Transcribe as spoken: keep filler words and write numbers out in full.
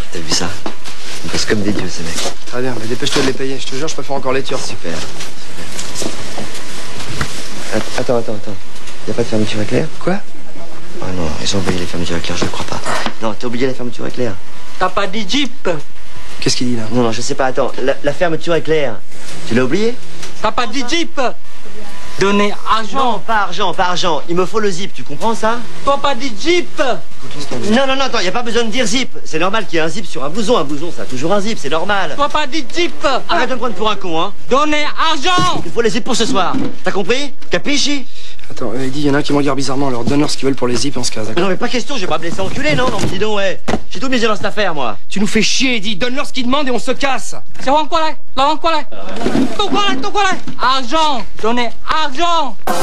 T'as vu ça? Ils bossent comme des dieux, ces mecs. Très bien, mais dépêche-toi de les payer. Je te jure, je préfère encore les Turcs. Super. Super. Attends, attends, attends. Y a pas de fermeture éclair? Quoi? Ah non, ils ont oublié les fermetures éclair, je le crois pas. Non, t'as oublié la fermeture éclair. T'as pas dit Jeep? Qu'est-ce qu'il dit là? Non, non, je sais pas, attends. La, la fermeture éclair, tu l'as oublié? T'as pas dit Jeep? Donner argent. Non, pas argent, pas argent. Il me faut le zip, tu comprends ça? T'as pas dit Jeep? Non, non, non, attends, y a pas besoin de dire zip. C'est normal qu'il y ait un zip sur un blouson. Un blouson, ça a toujours un zip, c'est normal. T'as pas dit Jeep? Arrête de me prendre pour un con, hein. Donner argent. Il faut les zips pour ce soir. T'as compris? Capisci? Attends, euh, il dit, il y en a un qui me regarde bizarrement. Alors donne-leur ce qu'ils veulent pour les zips et on se casse, d'accord? Non, mais pas question, je vais pas me laisser enculer, non? Non, mais dis donc, ouais. J'ai tout misé dans cette affaire, moi. Tu nous fais chier, Eddie. Donne-leur ce qu'ils demandent et on se casse. C'est quoi là? Là, quoi là? Tout quoi là? Tout quoi là? Argent. Donner argent.